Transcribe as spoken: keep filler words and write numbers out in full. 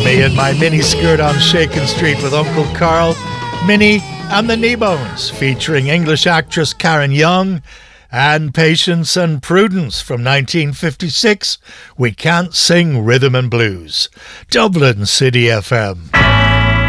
Me and my mini skirt on Shakin' Street with Uncle Carl, Minnie and the Kneebones, featuring English actress Karen Young, and Patience and Prudence from nineteen fifty-six, We Can't Sing Rhythm and Blues. Dublin City F M.